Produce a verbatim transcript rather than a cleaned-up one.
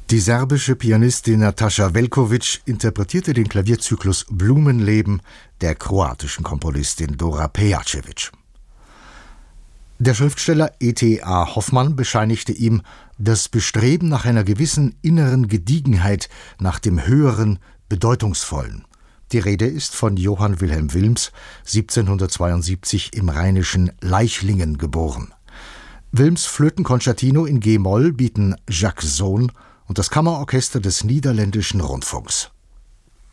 Die serbische Pianistin Nataša Velković interpretierte den Klavierzyklus Blumenleben der kroatischen Komponistin Dora Pejacević. Der Schriftsteller E T A Hoffmann bescheinigte ihm das Bestreben nach einer gewissen inneren Gediegenheit, nach dem Höheren, Bedeutungsvollen. Die Rede ist von Johann Wilhelm Wilms, siebzehnhundertzweiundsiebzig im rheinischen Leichlingen geboren. Wilms Flötenkonzertino in G-Moll bieten Jacques Sohn und das Kammerorchester des Niederländischen Rundfunks.